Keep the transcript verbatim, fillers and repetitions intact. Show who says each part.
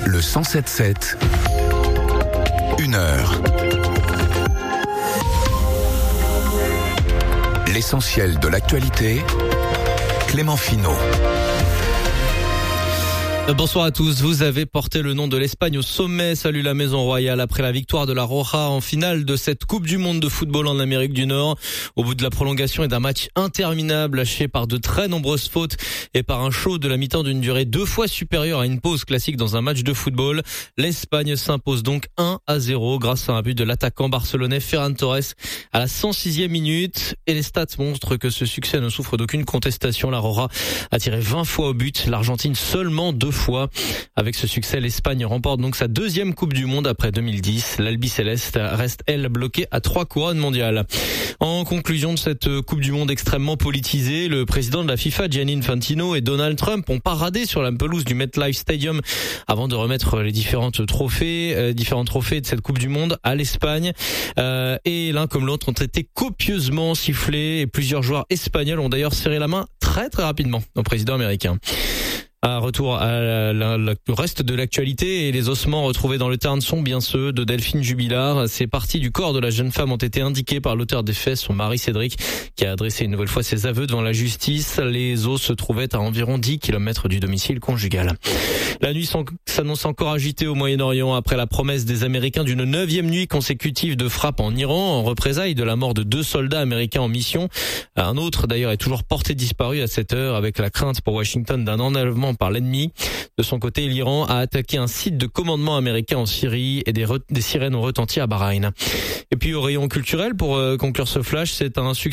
Speaker 1: Le cent sept sept, une heure. L'essentiel de l'actualité, Clément Finot.
Speaker 2: Bonsoir à tous, vous avez porté le nom de l'Espagne au sommet. Salut la Maison Royale après la victoire de la Roja en finale de cette Coupe du Monde de football en Amérique du Nord. Au bout de la prolongation et d'un match interminable haché par de très nombreuses fautes et par un show de la mi-temps d'une durée deux fois supérieure à une pause classique dans un match de football, l'Espagne s'impose donc un à zéro grâce à un but de l'attaquant barcelonais Ferran Torres à la cent sixième minute. Et les stats montrent que ce succès ne souffre d'aucune contestation. La Roja a tiré vingt fois au but, l'Argentine seulement deux fois. Avec ce succès, l'Espagne remporte donc sa deuxième Coupe du Monde après deux mille dix. L'Albiceleste reste, elle, bloquée à trois couronnes mondiales. En conclusion de cette Coupe du Monde extrêmement politisée, le président de la FIFA, Gianni Infantino, et Donald Trump ont paradé sur la pelouse du MetLife Stadium avant de remettre les différentes trophées, euh, différents trophées de cette Coupe du Monde à l'Espagne. Euh, et l'un comme l'autre ont été copieusement sifflés et plusieurs joueurs espagnols ont d'ailleurs serré la main très très rapidement au président américain. Un retour à la, la, la, le reste de l'actualité et les ossements retrouvés dans le Tarn sont bien ceux de Delphine Jubilard. Ces parties du corps de la jeune femme ont été indiquées par l'auteur des faits, son mari Cédric, qui a adressé une nouvelle fois ses aveux devant la justice. Les os se trouvaient à environ dix kilomètres du domicile conjugal. La nuit s'annonce encore agitée au Moyen-Orient après la promesse des Américains d'une neuvième nuit consécutive de frappe en Iran en représailles de la mort de deux soldats américains en mission. Un autre d'ailleurs est toujours porté disparu à cette heure avec la crainte pour Washington d'un enlèvement par l'ennemi. De son côté, l'Iran a attaqué un site de commandement américain en Syrie et des, re- des sirènes ont retenti à Bahreïn. Et puis au rayon culturel, pour euh, conclure ce flash, c'est un succès